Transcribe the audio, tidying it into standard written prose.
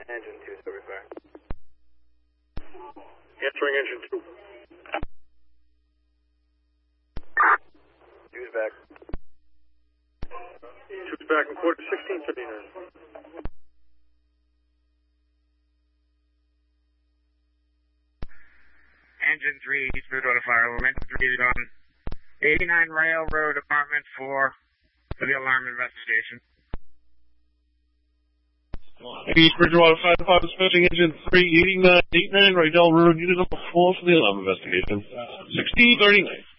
Engine 2, so repair. Answering engine 2. Two's back. 2's back in quarter 1639. Engine 3, East Bridgewater Fire. Engine 3 is on 89 Railroad, Apartment 4 for the alarm investigation. East Bridgewater Fire Department, dispatching engine 3, 89 Rydell Road, unit number 4 for the alarm investigation. 1639.